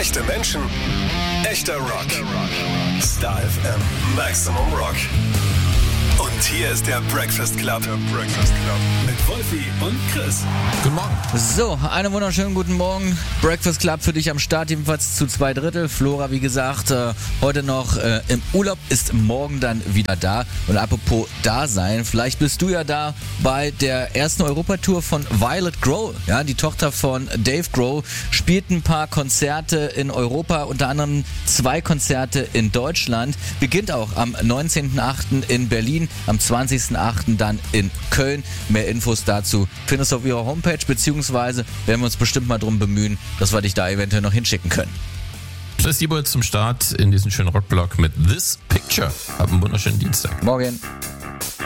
Echte Menschen, echter Rock. Star FM, Maximum Rock. Und hier ist der Breakfast Club. Mit Wolfi und Chris. Guten Morgen. So, einen wunderschönen guten Morgen. Breakfast Club für dich am Start, jedenfalls zu 2/3. Flora, wie gesagt, heute noch im Urlaub, ist morgen dann wieder da. Und apropos da sein, vielleicht bist du ja da bei der ersten Europatour von Violet Grow. Ja, die Tochter von Dave Grohl spielt ein paar Konzerte in Europa, unter anderem 2 Konzerte in Deutschland. Beginnt auch am 19.08. in Berlin, am 20.08. dann in Köln. Mehr Infos dazu findest du auf ihrer Homepage, beziehungsweise werden wir uns bestimmt mal drum bemühen, dass wir dich da eventuell noch hinschicken können. Chris Siebold zum Start in diesen schönen Rockblock mit This Picture. Hab einen wunderschönen Dienstag. Morgen.